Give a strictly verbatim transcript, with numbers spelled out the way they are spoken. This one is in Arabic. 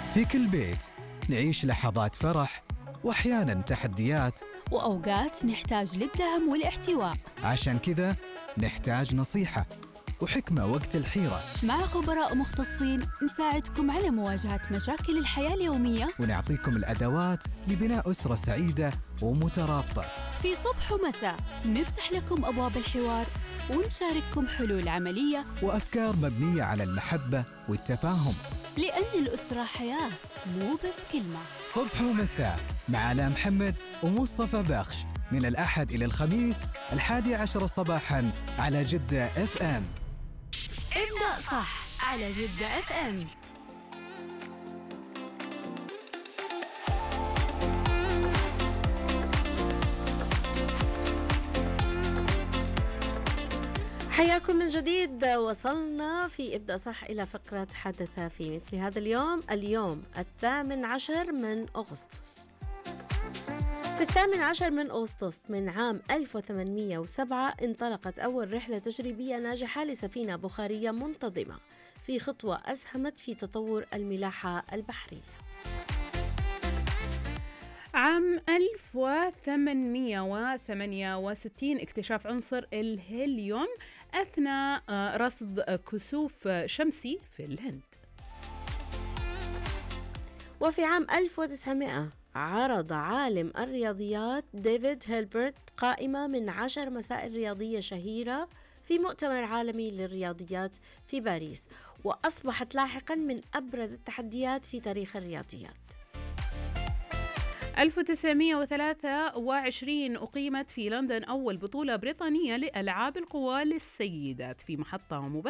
في كل بيت نعيش لحظات فرح وأحياناً تحديات، وأوقات نحتاج للدعم والاحتواء. عشان كذا نحتاج نصيحة وحكمة وقت الحيرة، مع خبراء مختصين نساعدكم على مواجهة مشاكل الحياة اليومية، ونعطيكم الأدوات لبناء أسرة سعيدة ومترابطة. في صبح ومساء نفتح لكم أبواب الحوار ونشارككم حلول عملية وأفكار مبنية على المحبة والتفاهم، لأن الأسرة حياة مو بس كلمة. صبح ومساء مع آلاء محمد ومصطفى بخش، من الأحد إلى الخميس الحادي عشر صباحاً على جدة اف ام. ابدأ صح على جدة اف ام. حياكم من جديد. وصلنا في ابدأ صح إلى فقرة حدث في مثل هذا اليوم، اليوم الثامن عشر من أغسطس. في الثامن عشر من أغسطس من عام ألف وثمانمئة وسبعة انطلقت أول رحلة تجريبية ناجحة لسفينة بخارية منتظمة، في خطوة أسهمت في تطور الملاحة البحرية. عام ألف وثمانمئة وثمانية وستين اكتشاف عنصر الهيليوم أثناء رصد كسوف شمسي في الهند. وفي عام ألف وتسعمئة عرض عالم الرياضيات ديفيد هيلبرت قائمة من عشر مسائل رياضية شهيرة في مؤتمر عالمي للرياضيات في باريس، وأصبحت لاحقا من أبرز التحديات في تاريخ الرياضيات. ألف وتسعمئة وثلاثة وعشرين أقيمت في لندن أول بطولة بريطانية لألعاب القوى للسيدات في محطة مباشرة